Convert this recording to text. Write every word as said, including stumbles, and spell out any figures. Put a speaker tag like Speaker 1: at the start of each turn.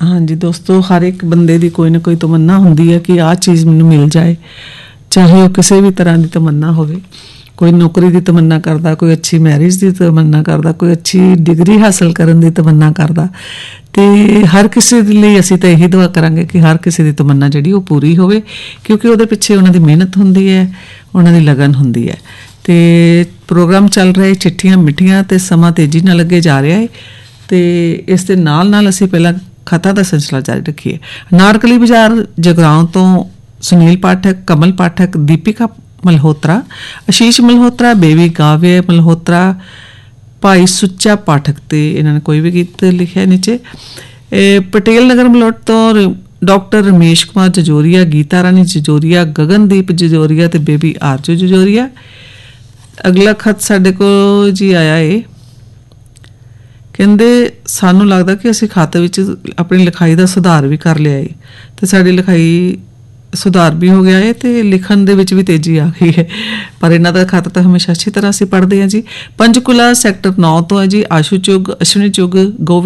Speaker 1: हाँ जी दोस्तों, हर एक बंदे की कोई ना कोई तमन्ना होंदी है कि आ चीज़ मैनूं मिल जाए, चाहे वो किसी भी तरह की तमन्ना होवे। कोई नौकरी की तमन्ना करता, कोई अच्छी मैरिज की तमन्ना करता, कोई अच्छी डिग्री हासिल करने की तमन्ना करता। तो हर किसी लिए असीं तो यही दुआ करांगे कि हर किसी की तमन्ना जिहड़ी वो पूरी होवे, क्योंकि उहदे पिछे उन्हां दी मेहनत हुंदी है, उन्हां दी लगन हुंदी है। तो प्रोग्राम चल रहा है चिट्ठियां मिठियां, तो समा तेजी नाल अगे जा रहा है। तो इस दे नाल नाल असीं पहलां खता का सिलसिला जारी रखीए। नारकली बाजार जगराओं तो सुनील पाठक, कमल पाठक, दीपिका मल्होत्रा, आशीष मल्होत्रा, बेबी काव्य मल्होत्रा, भाई सुच्चा पाठक, तो इन्होंने कोई भी गीत लिखा नीचे। ए, पटेल नगर मलोट तो डॉक्टर रमेश कुमार जजोरिया, गीता रानी जजोरिया, गगनदीप जजोरिया तो बेबी आरजू जजोरिया। अगला खत साडे को जी आया है, कहते सानू लगता कि असी खत विच अपनी लिखाई का सुधार भी कर लिया है, तो साड़ी लिखाई सुधार भी हो गया है, तो लिखण दे विच भी तेजी आ गई है। पर इन्हां दा खत तो हमेशा अच्छी तरह असीं पढ़ते हैं जी। पंचकुला सैक्टर नौ तो है जी आशू चुग, अश्विनी चुग, गोविंद